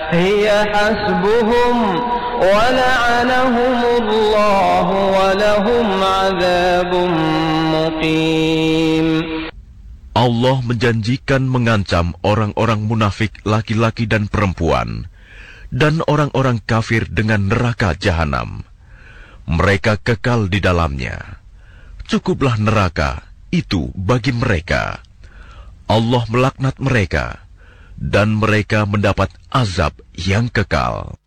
هي حسبهم ولعنهم الله ولهم عذاب مقيم. Allah menjanjikan mengancam orang-orang munafik laki-laki dan perempuan, dan orang-orang kafir dengan neraka jahanam. Mereka kekal di dalamnya. Cukuplah neraka itu bagi mereka. Allah melaknat mereka, dan mereka mendapat azab yang kekal.